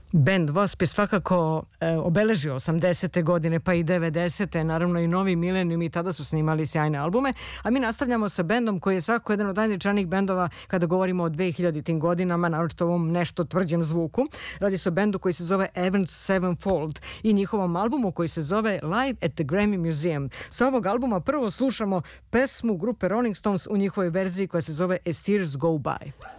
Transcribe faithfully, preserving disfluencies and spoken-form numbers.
Band Wasp je svakako e, obeležio osamdesete godine pa i devedesete, naravno i novi milenijum, i tada su snimali sjajne albume, a mi nastavljamo sa bendom koji je svakako jedan od najznačajnijih bendova kada govorimo o dvehiljaditim godinama, naročito ovom nešto tvrđem zvuku. Radi se o bendu koji se zove Avenged Sevenfold i njihovom albumu koji se zove Live at the Grammy Museum. Sa ovog albuma prvo slušamo pesmu grupe Rolling Stones u njihovoj verziji koja se zove As Tears Go By.